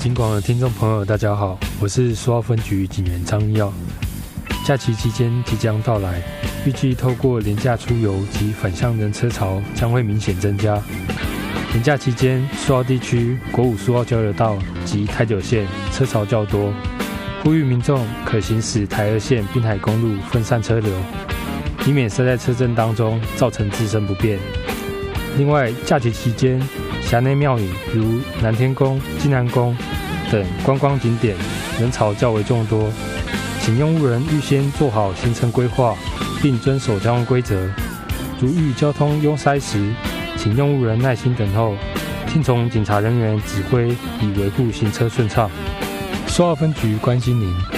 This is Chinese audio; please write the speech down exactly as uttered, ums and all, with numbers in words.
警广的听众朋友，大家好，我是苏澳分局警员张义耀。假期期间即将到来，预计透过连假出游及返乡人车潮将会明显增加。连假期间，苏澳地区国五苏澳交流道及台九线车潮较多，呼吁民众可行驶台二线滨海公路分散车流，以免塞在车阵当中造成自身不便。另外，假期期间，辖内庙宇如南天宫、金南宫等观光景点人潮较为众多，请用务人预先做好行程规划，并遵守交通规则。如遇交通拥塞时，请用务人耐心等候，听从警察人员指挥，以维护行车顺畅。苏澳分局关心您。